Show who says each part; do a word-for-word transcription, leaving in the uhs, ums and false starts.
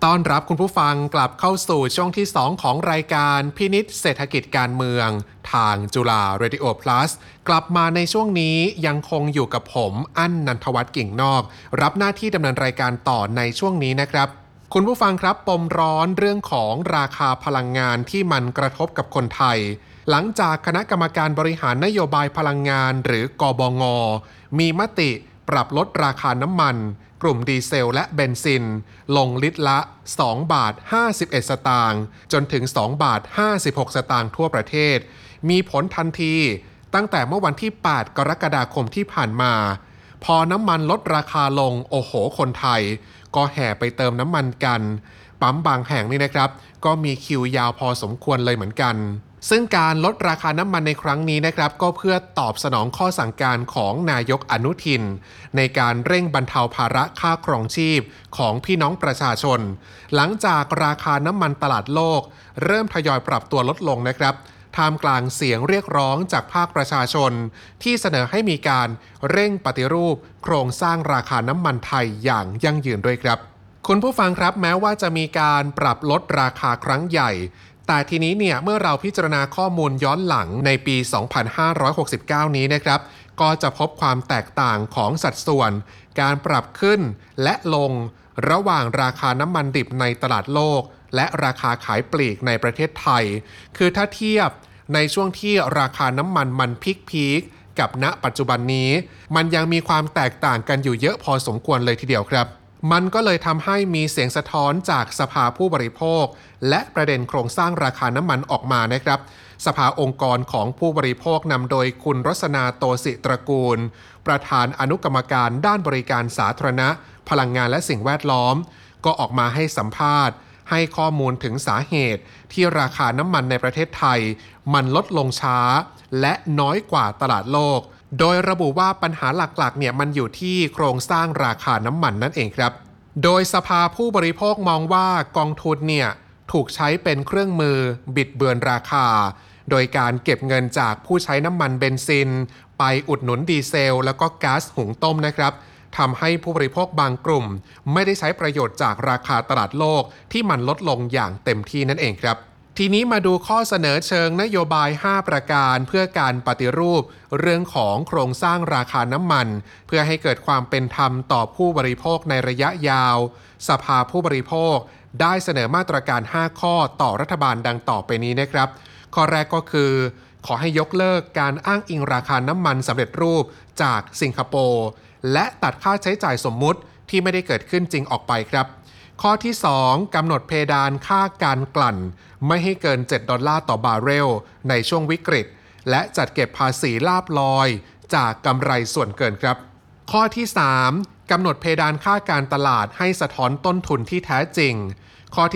Speaker 1: ต้อนรับคุณผู้ฟังกลับเข้าสู่ช่วงที่สองของรายการพินิจเศรษฐกิจการเมืองทางจุฬา Radio Plus กลับมาในช่วงนี้ยังคงอยู่กับผมอั้นนันทวัฒน์กิ่งนอกรับหน้าที่ดำเนินรายการต่อในช่วงนี้นะครับคุณผู้ฟังครับปมร้อนเรื่องของราคาพลังงานที่มันกระทบกับคนไทยหลังจากคณะกรรมการบริหารนโยบายพลังงานหรือกบง.มีมติปรับลดราคาน้ำมันกลุ่มดีเซลและเบนซินลงลิตรละสองบาทห้าสิบเอ็ดสตางค์จนถึงสองบาทห้าสิบหกสตางค์ทั่วประเทศมีผลทันทีตั้งแต่เมื่อวันที่แปดกรกฎาคมที่ผ่านมาพอน้ำมันลดราคาลงโอ้โหคนไทยก็แห่ไปเติมน้ำมันกันปั๊มบางแห่งนี่นะครับก็มีคิวยาวพอสมควรเลยเหมือนกันซึ่งการลดราคาน้ำมันในครั้งนี้นะครับก็เพื่อตอบสนองข้อสั่งการของนายกอนุทินในการเร่งบรรเทาภาระค่าครองชีพของพี่น้องประชาชนหลังจากราคาน้ำมันตลาดโลกเริ่มทยอยปรับตัวลดลงนะครับท่ามกลางเสียงเรียกร้องจากภาคประชาชนที่เสนอให้มีการเร่งปฏิรูปโครงสร้างราคาน้ำมันไทยอย่างยั่งยืนด้วยครับคุณผู้ฟังครับแม้ว่าจะมีการปรับลดราคาครั้งใหญ่แต่ทีนี้เนี่ยเมื่อเราพิจารณาข้อมูลย้อนหลังในปี สองพันห้าร้อยหกสิบเก้า นี้นะครับก็จะพบความแตกต่างของสัดส่วนการปรับขึ้นและลงระหว่างราคาน้ำมันดิบในตลาดโลกและราคาขายปลีกในประเทศไทยคือถ้าเทียบในช่วงที่ราคาน้ำมันมันพีคๆกับณปัจจุบันนี้มันยังมีความแตกต่างกันอยู่เยอะพอสมควรเลยทีเดียวครับมันก็เลยทำให้มีเสียงสะท้อนจากสภาผู้บริโภคและประเด็นโครงสร้างราคาน้ำมันออกมานะครับสภาองค์กรของผู้บริโภคนำโดยคุณรสนาโตศิตระกูลประธานอนุกรรมการด้านบริการสาธารณะพลังงานและสิ่งแวดล้อมก็ออกมาให้สัมภาษณ์ให้ข้อมูลถึงสาเหตุที่ราคาน้ำมันในประเทศไทยมันลดลงช้าและน้อยกว่าตลาดโลกโดยระบุว่าปัญหาหลักๆเนี่ยมันอยู่ที่โครงสร้างราคาน้ำมันนั่นเองครับโดยสภาผู้บริโภคมองว่ากองทุนเนี่ยถูกใช้เป็นเครื่องมือบิดเบือนราคาโดยการเก็บเงินจากผู้ใช้น้ำมันเบนซินไปอุดหนุนดีเซลแล้วก็ก๊าซหุงต้มนะครับทำให้ผู้บริโภคบางกลุ่มไม่ได้ใช้ประโยชน์จากราคาตลาดโลกที่มันลดลงอย่างเต็มที่นั่นเองครับทีนี้มาดูข้อเสนอเชิงนโยบายห้าประการเพื่อการปฏิรูปเรื่องของโครงสร้างราคาน้ำมันเพื่อให้เกิดความเป็นธรรมต่อผู้บริโภคในระยะยาวสภาผู้บริโภคได้เสนอมาตรการห้าข้อต่อรัฐบาลดังต่อไปนี้นะครับข้อแรกก็คือขอให้ยกเลิกการอ้างอิงราคาน้ำมันสำเร็จรูปจากสิงคโปร์และตัดค่าใช้จ่ายสมมุติที่ไม่ได้เกิดขึ้นจริงออกไปครับข้อที่สองกำหนดเพดานค่าการกลั่นไม่ให้เกินเจ็ดดอลลาร์ต่อบาร์เรลในช่วงวิกฤตและจัดเก็บภาษีลาภลอยจากกำไรส่วนเกินครับข้อที่สามกำหนดเพดานค่าการตลาดให้สะท้อนต้นทุนที่แท้จริงข้อที่